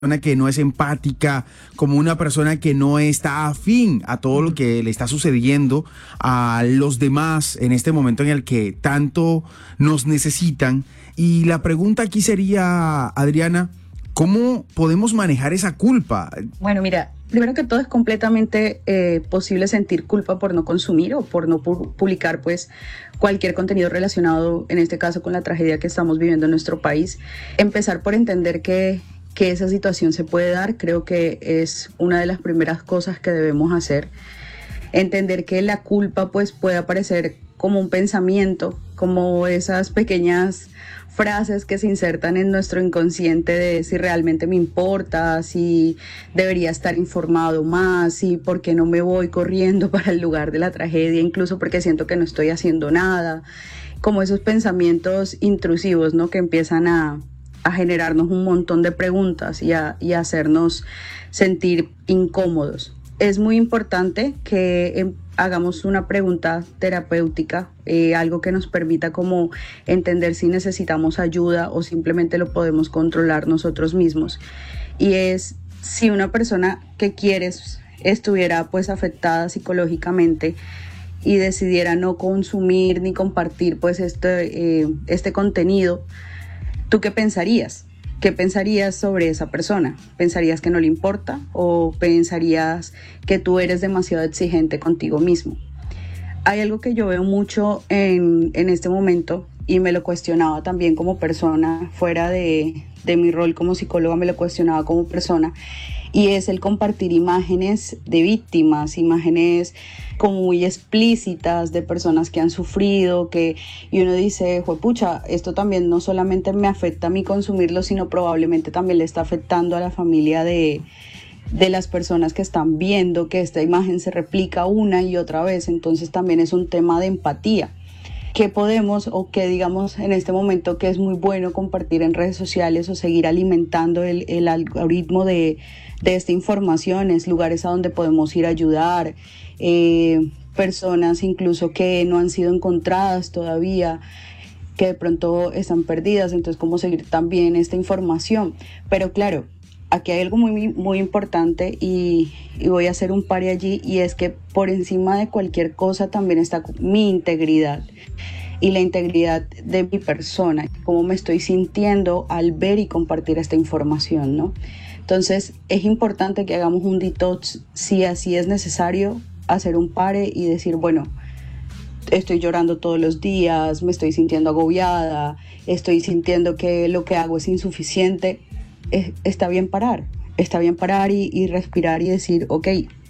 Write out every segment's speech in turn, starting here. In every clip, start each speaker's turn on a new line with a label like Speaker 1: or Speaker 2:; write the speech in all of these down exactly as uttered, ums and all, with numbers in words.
Speaker 1: persona que no es empática, como una persona que no está afín a todo lo que le está sucediendo a los demás en este momento en el que tanto nos necesitan. Y la pregunta aquí sería, Adriana, ¿cómo podemos manejar esa culpa?
Speaker 2: Bueno, mira, primero que todo es completamente eh, posible sentir culpa por no consumir o por no pu- publicar pues cualquier contenido relacionado, en este caso, con la tragedia que estamos viviendo en nuestro país. Empezar por entender que que esa situación se puede dar, creo que es una de las primeras cosas que debemos hacer. Entender que la culpa pues puede aparecer como un pensamiento, como esas pequeñas frases que se insertan en nuestro inconsciente de si realmente me importa, si debería estar informado más, si por qué no me voy corriendo para el lugar de la tragedia, incluso porque siento que no estoy haciendo nada, como esos pensamientos intrusivos, ¿no? Que empiezan a a generarnos un montón de preguntas y a, y a hacernos sentir incómodos. Es muy importante que eh, hagamos una pregunta terapéutica, eh, algo que nos permita como entender si necesitamos ayuda o simplemente lo podemos controlar nosotros mismos. Y es si una persona que quieres estuviera pues afectada psicológicamente y decidiera no consumir ni compartir pues este, eh, este contenido, ¿tú qué pensarías? ¿Qué pensarías sobre esa persona? ¿Pensarías que no le importa o pensarías que tú eres demasiado exigente contigo mismo? Hay algo que yo veo mucho en, en este momento y me lo cuestionaba también como persona, fuera de, de mi rol como psicóloga, me lo cuestionaba como persona, y es el compartir imágenes de víctimas, imágenes como muy explícitas de personas que han sufrido, que y uno dice, juepucha, esto también no solamente me afecta a mí consumirlo, sino probablemente también le está afectando a la familia de, de las personas que están viendo que esta imagen se replica una y otra vez. Entonces también es un tema de empatía. ¿Qué podemos o qué digamos en este momento que es muy bueno compartir en redes sociales o seguir alimentando el, el algoritmo de, de esta información? Es lugares a donde podemos ir a ayudar, eh, personas incluso que no han sido encontradas todavía, que de pronto están perdidas, entonces cómo seguir también esta información. Pero claro, aquí hay algo muy, muy importante y, y voy a hacer un pare allí, y es que por encima de cualquier cosa también está mi integridad y la integridad de mi persona, cómo me estoy sintiendo al ver y compartir esta información, ¿no? Entonces es importante que hagamos un detox, si así es necesario, hacer un pare y decir, bueno, estoy llorando todos los días, me estoy sintiendo agobiada, estoy sintiendo que lo que hago es insuficiente. Está bien parar, está bien parar y, y respirar y decir, ok,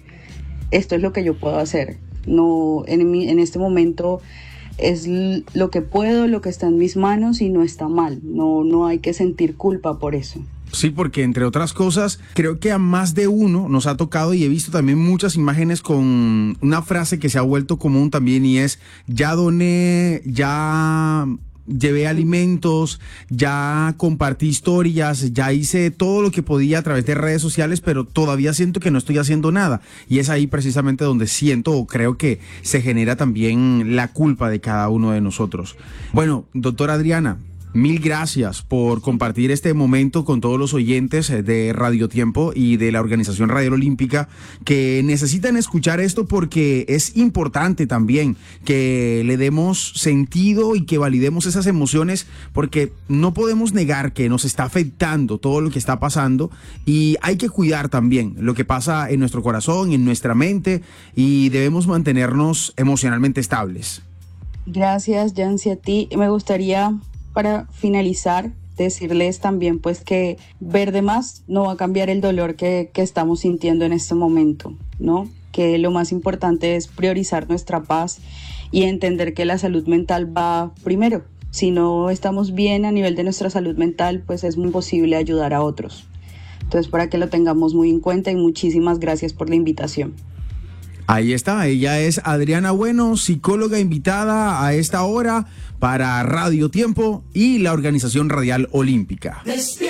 Speaker 2: esto es lo que yo puedo hacer. No, en, mi, en este momento es lo que puedo, lo que está en mis manos y no está mal. No, no hay que sentir culpa por eso.
Speaker 1: Sí, porque entre otras cosas, creo que a más de uno nos ha tocado, y he visto también muchas imágenes con una frase que se ha vuelto común también, y es, ya doné, ya llevé alimentos, ya compartí historias, ya hice todo lo que podía a través de redes sociales, pero todavía siento que no estoy haciendo nada. Y es ahí precisamente donde siento o creo que se genera también la culpa de cada uno de nosotros. Bueno, doctora Adriana, mil gracias por compartir este momento con todos los oyentes de Radio Tiempo y de la Organización Radial Olímpica, que necesitan escuchar esto, porque es importante también que le demos sentido y que validemos esas emociones, porque no podemos negar que nos está afectando todo lo que está pasando, y hay que cuidar también lo que pasa en nuestro corazón, en nuestra mente, y debemos mantenernos emocionalmente estables.
Speaker 2: Gracias, Yancy, a ti. Me gustaría, para finalizar, decirles también pues que ver de más no va a cambiar el dolor que, que estamos sintiendo en este momento, ¿no? Que lo más importante es priorizar nuestra paz y entender que la salud mental va primero. Si no estamos bien a nivel de nuestra salud mental, pues es muy posible ayudar a otros. Entonces, para que lo tengamos muy en cuenta, y muchísimas gracias por la invitación.
Speaker 1: Ahí está, ella es Adriana Bueno, psicóloga invitada a esta hora para Radio Tiempo y la Organización Radial Olímpica.